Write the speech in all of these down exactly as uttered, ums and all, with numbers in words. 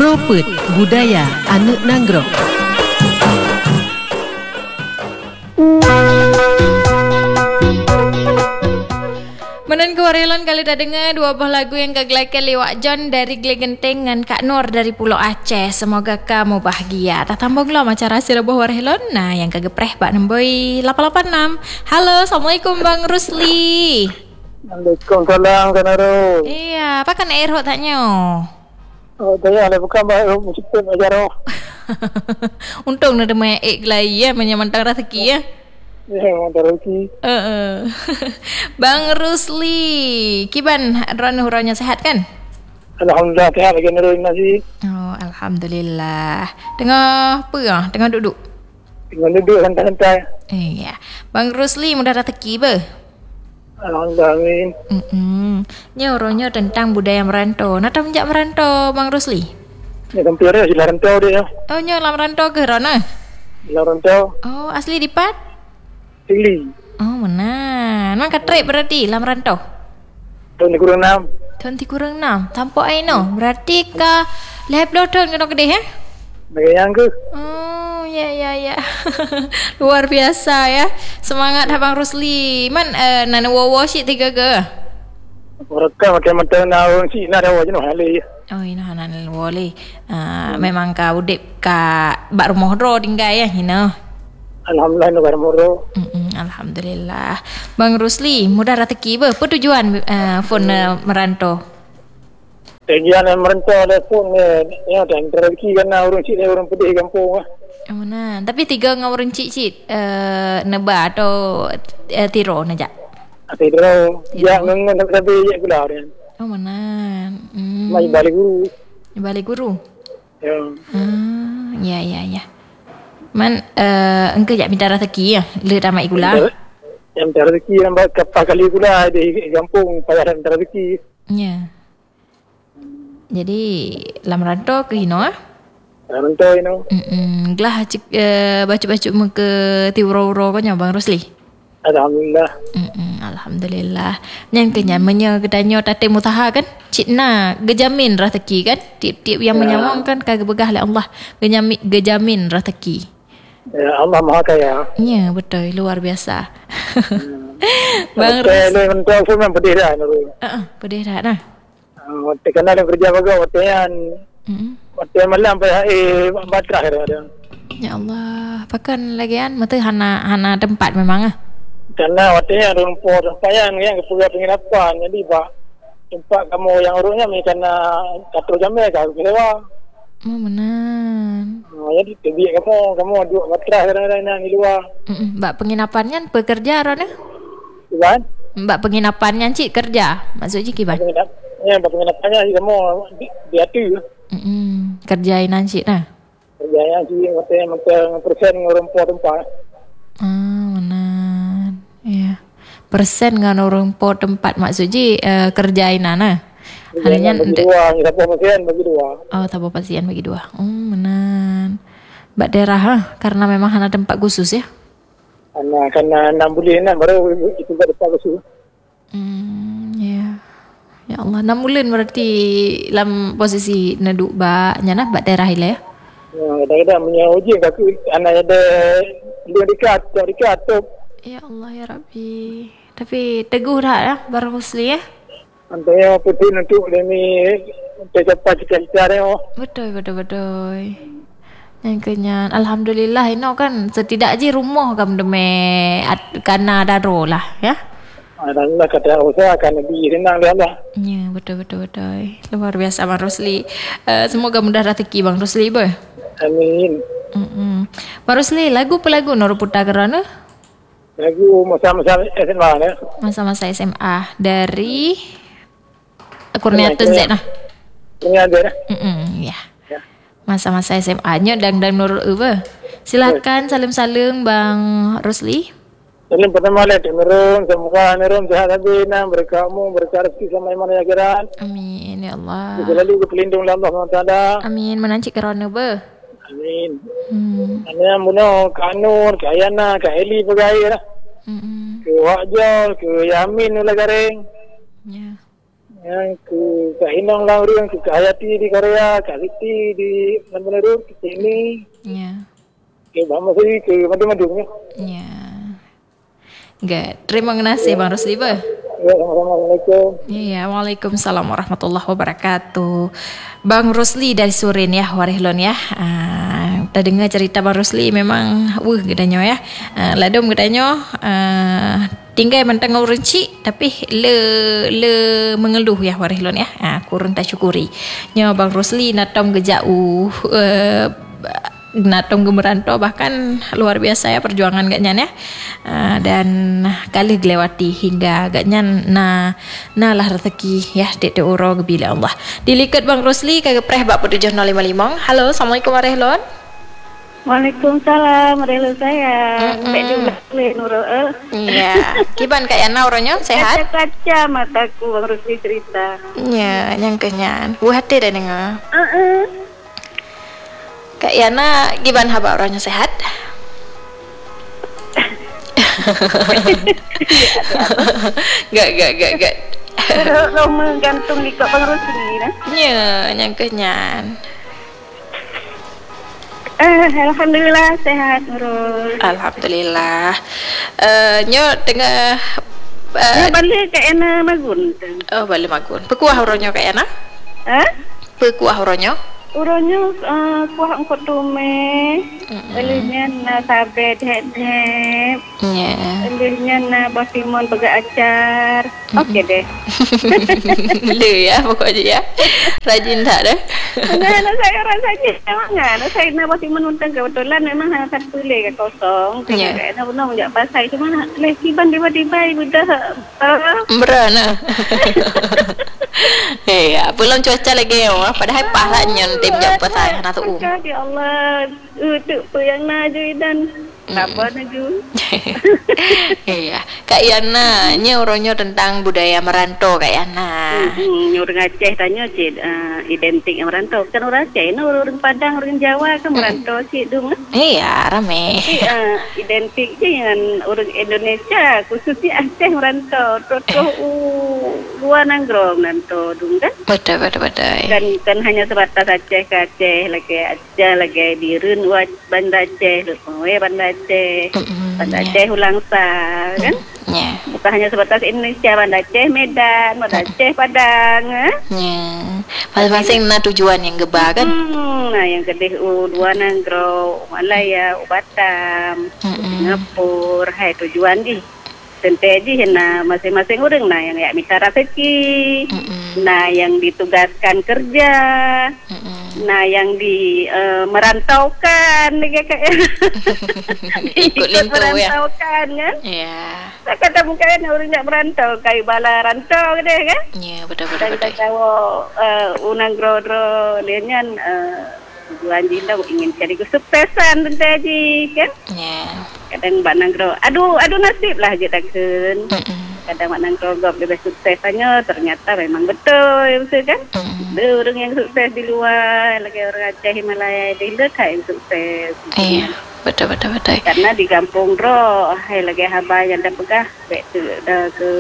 Propet Budaya Anak Nanggro. Menan kewarelon kali dah dengar dua buah lagu yang kagelakan lewat John dari Glen Genteng dengan Kak Nur dari Pulau Aceh. Semoga kamu bahagia. Tak tambang lah macam rasa buah warelon. Nah, yang kagepreh Pak Nemboi lapan lapan enam. Halo, Assalamualaikum Bang Rusli. Waalaikumsalam Kak Nurul. Iya, apa kan air hot taknya? Oh, saya ada bukan baik musik ajar. Untung ada main ek gelai ya, menyamantang rezeki ya. Ya, mantap lagi. Uh, uh. Bang Rusli, kiban ron-ronnya sehat kan? Alhamdulillah sehat lagi Nurul nasi. Oh, alhamdulillah. Tengah apa ya? Tengah duduk. Tengah duduk santai-santai. Iya. Bang Rusli mudah rezeki be. Alhamdulillah amin. Hmm. Nyoronya tentang budaya merantau. Nata menjak merantau Bang Rusli. Ya hampir ya sila rantau dia. Oh, nyo lam rantau ke rona? Sila rantau. Oh, asli di Pat? Sili. Oh, mana? Mang katrek berarti lam rantau. Tahun kurang enam. Tahun kurang enam. Tampak ai no. Berarti ka lep loton kena gede ya? Bagayang ke? Oh, ya ya ya. Luar biasa ya. Semangat Abang Rusli. Man uh, nana wawa syik tiga ke? Mereka macam-macam naung si nak dawa jenuh hali. Oh, ini hanan wole. Ah, hmm. Memang ka udip ka bak rumah ro tinggal ya, hina. Alhamdulillah no barmoro. Mm alhamdulillah. Bang Rusli, mudah rezeki be. Apa tujuan uh, phone uh, merantau? Tujuan merantau telefon ya dan rezeki kan orang cik orang pedih kampung ah. Oh, mana? Tapi tiga dengan orang cik-cik uh, neba atau uh, tiro najak. Ati tiro. Ya ngan tapi ya gula dia. Oh, mana? Hmm. Mai balik guru. Balik guru. Ya. Ah, ya ya ya. Man uh, engkau jak minta rezeki ya. Le ramai gula. Yang minta rezeki nampak kapal kali gula di kampung payah minta rezeki. Ya. Jadi lam rantau ke hino ah. Rantau ino. Hmm, gelah cik uh, baca-baca muka tiuro-uro kau Bang Rusli. Alhamdulillah. Hmm, alhamdulillah. Yang kenyamanya kedanya tate mutaha kan? Cikna gejamin rezeki kan? Tiap-tiap yang ya. Menyamang kan kagak begah oleh Allah. Gejamin gejamin rezeki. Ya, Allah Maha Kaya. Ya, betul. Luar biasa. Hmm. Bang Rusli. Saya mentau semua pedih dah Nurul. Heeh, pedih dah nah. Waktu kena ada kerja bagus waktu yang Hmm. waktu malam pada eh batrah ada. Ya Allah, pakan lagian mata hana hana tempat memang ah. Karena waktu yang rumput payah yang kepunya penginapan jadi pak tempat kamu yang urutnya ni karena katur jamnya kau sewa. Oh, benar. Oh, jadi kebiak kamu kamu duduk batrah kadang-kadang di luar. Hmm, mbak penginapannya bekerja Rona? Iban? Mbak penginapannya cik kerja. Maksudnya kiban? Ya, penginapannya kamu di, di hati. Hmm, kerjain cik nah. Kerjanya sih waktu yang macam persen rumput tempat. Ah, benar. Ya. Persen kan orang po tempat maksudnya uh, kerjain ana. Hanya bagi dua, siapa pasien bagi dua. Oh, tabu pasien bagi dua. Oh, benar. Mbak daerah ha? Karena memang hanya tempat khusus ya. Karena karena enam bulan kan baru itu tempat khusus. Hmm, ya. Ya Allah, enam bulan berarti dalam posisi neduk baknya nah mbak daerah ile ya. Ya, kadang-kadang punya uji kaki anak ada dia dekat, dekat tu. Ya Allah ya Rabbi. Tapi teguh dah ya Bang Rusli ya. Antara putih untuk demi tercapai cita-cita dia. Betul betul betul. Yang kenyan alhamdulillah ini kan setidaknya rumah kam demi kana daro lah ya. Alhamdulillah kata usaha akan lebih senang dia lah. Ya betul betul betul. Luar biasa Bang Rusli. Uh, semoga mudah rezeki Bang Rusli boy. Amin. Mm-mm. Bang Rusli lagu apa lagu Nur putar kerana? Lagu masa-masa S M A ya. Masa-masa S M A dari Kurniatun Z nah. Ini ada. Mm ya. Masa-masa S M A-nya dan dan Nurul Uba. Silakan salim-salim Bang Rusli. Salim pertama lihat Nurul, semoga Nurul sehat habisnya berkamu berkat rezeki sama iman yang akhirat. Amin ya Allah. Selalu berlindung oleh Allah Subhanahu wa taala. Amin menancik kerana ba. Amin. Hmm. Ana muno kanur ke Ayana ke Eli pegawai lah. Hmm. Ke Wajol ke Yamin ulah garing. Ya. Yang ke Kak Hinong lah orang, ke Kak Hayati di Korea, Kak Siti di mana-mana tu, ke sini, Ya. ke Bang Masri, ke madu-madu ya. Ya. Good. Terima kasih Bang Rusli ba. Ya, sama-sama. Assalamualaikum. Ya, Waalaikumsalam warahmatullahi wabarakatuh. Bang Rusli dari Surin ya, Warihlon ya. Uh, dah dengar cerita Bang Rusli memang wuh gedanya ya. Uh, ladum gedanya uh, tinggal mentang orang cik tapi le le mengeluh ya Warihlon ya. Uh, kurang tak syukuri. Nya Bang Rusli natom gejau uh, natom gemerantau bahkan luar biasa ya perjuangan gaknya ya. Uh, dan kali dilewati hingga agaknya na na lah rezeki ya dek uro bila Allah. Dilikat Bang Rusli kagak preh bak tujuh nol lima lima. Halo, Assalamualaikum warahmatullahi. Waalaikumsalam, rela saya. Mbak juga Nurul. Iya. Kiban kaya na uronya sehat? Kaca-kaca mataku Bang Rusli cerita. Iya, yang kenyan. Bu hati dah dengar. Heeh. Kak Yana giban haba orangnya sehat? Gak gak gak gak. Lo menggantung di Kak Bang Rusli nah. Ya, yang kenyan. Eh, alhamdulillah sehat Nurul. Alhamdulillah. Eh, nyo tengah Ya balik ke Ena Magun. Oh, balik Magun. Pekuah orangnya Kak Yana? Hah? Pekuah orangnya? Uronya uh, kuah angkot tume, elihnya na sabe dek-dek, elihnya na bosimun pega acar. Oke deh. Lu ya pokoknya ya. Rajin tak dah. Nah, nah saya rasanya memang nggak. Saya na bosimun untang kebetulan memang hanya satu le kosong. Tidak ada benar menjak pasai cuma le kiban tiba-tiba ibu dah. Berana. Iya, belum cuaca lagi ya. Padahal pahalanya tim jam pasai hana tu um. Ya Allah, untuk tu yang naju dan apa naju. Iya, Kak Yana, nya orangnya tentang budaya merantau Kak Yana. Hmm, orang Aceh tanya cik uh, identik yang merantau. Kan orang Aceh, no, orang Padang, orang Jawa kan merantau cik dong. Iya, rame. Uh, identik je dengan orang Indonesia, khususnya Aceh merantau. Totoh uh, luar Nangrong merantau dong kan. Betul, betul, betul. Dan kan hanya sebatas Aceh ke Aceh, lagi Aceh, lagi di Renwat, Banda Aceh, Lupawe, Banda Aceh, Banda Aceh Hulangsa, kan? Ya. Bukan hanya sebatas Indonesia, Banda Aceh Medan, Banda Aceh Padang, eh? Ya. Masing-masing na tujuan yang geba kan? Hmm, nah yang kedih u dua Nanggro, Malaya, Batam, Singapura, hai tujuan di. Tentu aja nah masing-masing orang nah yang ya minta rezeki, nah yang ditugaskan kerja, nah yang di uh, merantaukan kayak ikut lintu ya. Merantaukan kan? Iya. Tak kata mungkin orang nak merantau kayu bala rantau gitu kan? Iya, betul betul Dan betul. kita tahu uh, unang gro-gro liannya uh, tujuan jinda ingin cari kesuksesan tentu aja kan? Iya. Kadang Mbak Nanggro, aduh, aduh nasib lah je takkan. Kadang Mbak Nanggro gop lebih suksesannya, ternyata memang betul, betul kan? Ada orang yang sukses di luar, lagi orang Aceh Himalaya, di dekat yang sukses. Iya, betul betul betul. Karena di kampung Dro, hai lagi haba yang dah pegah, baik tu dah ke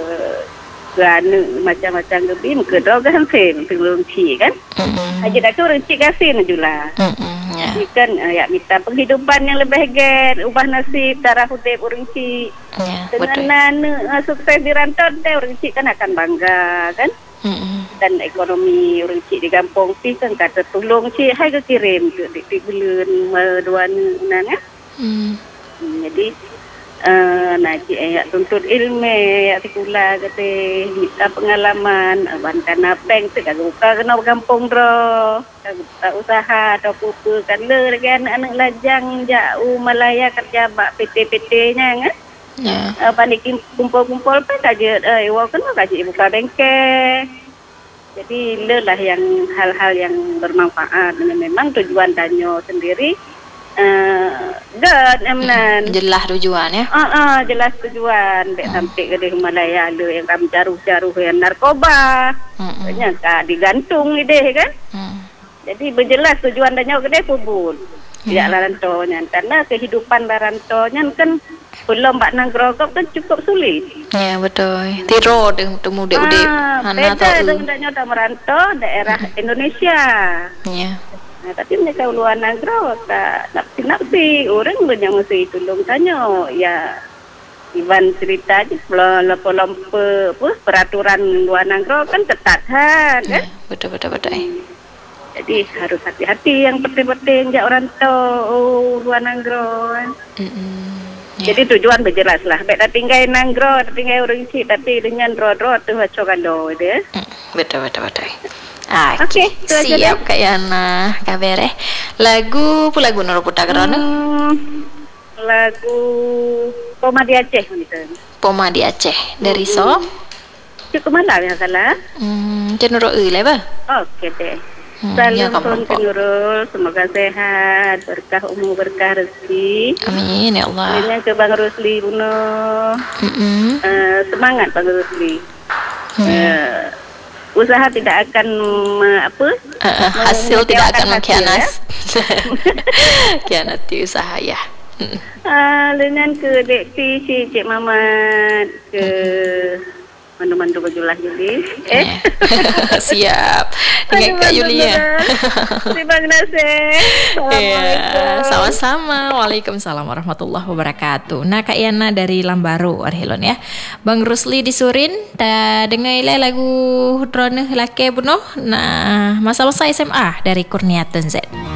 ke anu macam-macam ke bim ke Dro kan sen, belum cik kan? Aja dah tu orang cik kasin julah. Ya. Kan uh, ya minta penghidupan yang lebih ger, ubah nasib darah hudib orang cik. Ya, Dengan betul. nana uh, sukses di rantau teh orang cik kan akan bangga kan. Mm-mm. Dan ekonomi orang cik di kampung pi kan kata tolong cik hai ke kirim ke di, di bulan uh, dua nan ya. Mm. Hmm, jadi uh, nak cik ayat tuntut ilmu ayat sekolah kata minta pengalaman uh, bantan bank tu kagak buka kena kampung Dro. Buka usaha atau apa kan le lagi anak-anak lajang jauh Malaya kerja bak P T P T-nya kan. Ya. Uh, panik kumpul-kumpul pun kaje eh uh, kan kaje buka bengkel. Jadi le lah yang hal-hal yang bermanfaat dan memang tujuan danyo sendiri uh, god emnan Jelas tujuan ya. ah uh, uh, jelas tujuan dek sampai ke di Himalaya le yang kam jaruh-jaruh yang narkoba. Banyak ka digantung ide kan. Mm. Jadi berjelas tujuan danyo gede kubur. Tidak larantonya karena kehidupan larantonya kan Pulau Mbak Nanggro kan cukup sulit. Ya betul. Tiro dengan temu dek udip. Ah, Hana beda tahu. dengan dah merantau daerah Indonesia. Ya. Nah, tapi mereka luar Nanggro tak napsi-napsi. Orang banyak mesti tolong tanya. Ya, Ivan cerita je lompa-lompa apa peraturan luar Nanggro kan ketat kan. Ya, betul betul betul. Jadi harus hati-hati yang penting-penting jak orang tahu luar Nanggro. Mm-mm. Ya. Jadi tujuan berjelas lah. Baik dah tinggal Nanggro, dah tinggal orang cik, tapi dengan ro-ro tu hancur kado dia. Mm, betul betul betul. Ah, Okey, okay. tu aja Siap Kak Yana. Kabar eh. Lagu pula lagu Nur Putar Kerana. Hmm, lagu Poma di Aceh misalnya. Poma di Aceh dari So. Cukup mana yang salah? Hmm, cenderung eh lah ba. Okey deh. Hmm, Salam ya, kamu pun nampak. ke Nurul, semoga sehat, berkah umur, berkah rezeki. Amin ya Allah. Ini ke Bang Rusli Buno. Mm-mm. Uh, semangat Bang Rusli. Hmm. Uh, usaha tidak akan uh, apa? Uh, uh, hasil tidak akan mengkhianat mengkhianat. Khianati usaha ya. Mm. Ah, dengan ke Dek Ti, Cik, Cik Mamat, ke mandu-mandu berjulah Yuli. Eh? Siap. Dengan Kak Yulia. Terima kasih. Ya, sama-sama. Waalaikumsalam warahmatullahi wabarakatuh. Nah, Kak Yana dari Lambaru, Arhilon ya. Bang Rusli di Surin, dah dengar ilai lagu drone laki bunuh. Nah, masa-masa S M A dari Kurnia Tenzet.